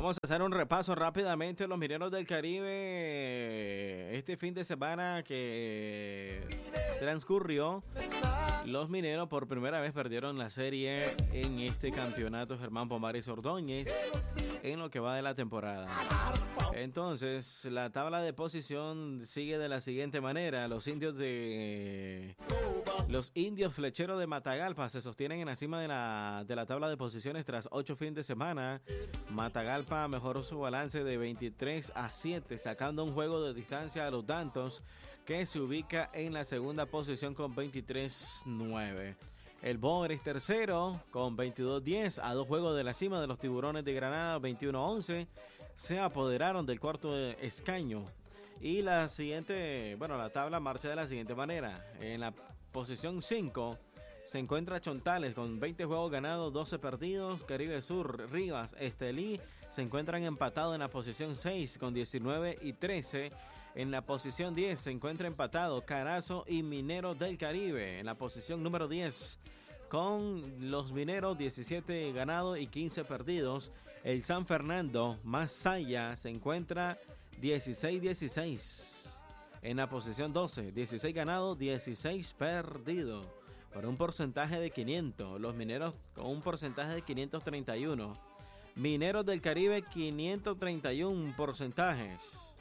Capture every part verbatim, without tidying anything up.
Vamos a hacer un repaso rápidamente. Los Mineros del Caribe, este fin de semana que transcurrió, los Mineros por primera vez perdieron la serie en este campeonato Germán Pomares Ordóñez en lo que va de la temporada. Entonces, la tabla de posición sigue de la siguiente manera. Los indios de los indios flecheros de Matagalpa se sostienen en la cima de la, de la tabla de posiciones tras ocho fines de semana. Matagalpa mejoró su balance de veintitrés a siete, sacando un juego de distancia a los Dantos, que se ubica en la segunda posición con veintitrés nueve. El Boer es tercero con veintidós diez, a dos juegos de la cima de los Tiburones de Granada, veintiuno once. Se apoderaron del cuarto escaño. Y la siguiente, bueno, la tabla marcha de la siguiente manera. En la posición cinco se encuentra Chontales con veinte juegos ganados, doce perdidos. Caribe Sur, Rivas, Estelí se encuentran empatados en la posición seis con diecinueve y trece. En la posición diez se encuentra empatado Carazo y Mineros del Caribe. En la posición número diez con los Mineros, diecisiete ganados y quince perdidos. El San Fernando Masaya se encuentra dieciséis dieciséis. En la posición doce, dieciséis ganados, dieciséis perdidos. Por un porcentaje de quinientos. Los Mineros con un porcentaje de quinientos treinta y uno. Mineros del Caribe, quinientos treinta y uno porcentajes.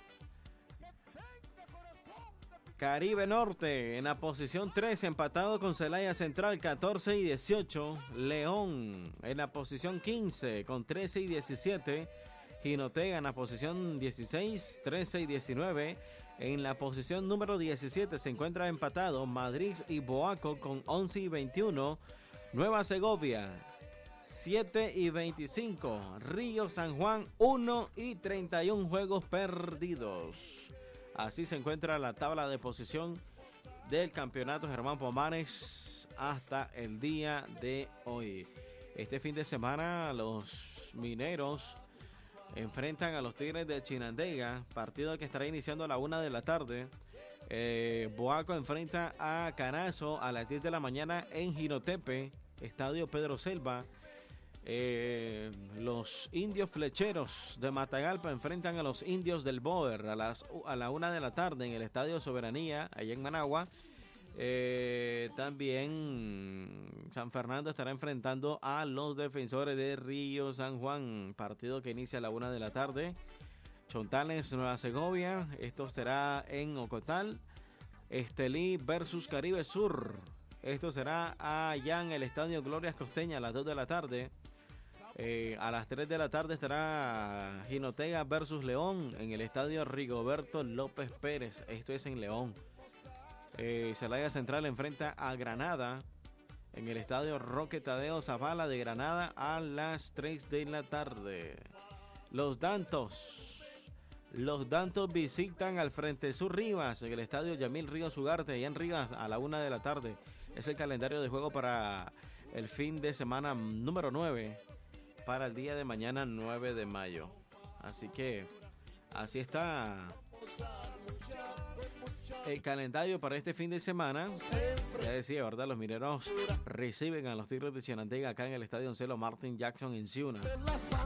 Caribe Norte en la posición tres, empatado con Celaya Central, catorce y dieciocho. León en la posición quince con trece y diecisiete. Jinotega en la posición dieciséis, trece y diecinueve. En la posición número diecisiete se encuentra empatado Madrid y Boaco con once y veintiuno. Nueva Segovia siete y veinticinco. Río San Juan uno y treinta y uno juegos perdidos. Así se encuentra la tabla de posición del campeonato Germán Pomares hasta el día de hoy. Este fin de semana los Mineros enfrentan a los Tigres de Chinandega, partido que estará iniciando a la una de la tarde. Eh, Boaco enfrenta a Carazo a las diez de la mañana en Jinotepe, Estadio Pedro Selva. Eh, los indios flecheros de Matagalpa enfrentan a los indios del Boer a las a la una de la tarde en el Estadio Soberanía, allá en Managua. Eh, también San Fernando estará enfrentando a los defensores de Río San Juan, partido que inicia a la una de la tarde. Chontales, Nueva Segovia, esto será en Ocotal. Estelí versus Caribe Sur, esto será allá en el Estadio Glorias Costeña a las dos de la tarde. Eh, a las tres de la tarde estará Jinotega versus León en el Estadio Rigoberto López Pérez, esto es en León. Eh, Celaya Central enfrenta a Granada en el Estadio Roque Tadeo Zavala de Granada a las tres de la tarde. Los Dantos Los Dantos visitan al Frente Sur Rivas en el Estadio Yamil Ríos Ugarte allá en Rivas a la una de la tarde. Es el calendario de juego para el fin de semana número nueve, para el día de mañana nueve de mayo. Así que así está el calendario para este fin de semana. Ya decía, ¿verdad? Los Mineros reciben a los Tigres de Chinandega acá en el Estadio Oncelo Martin Jackson en Ciuna.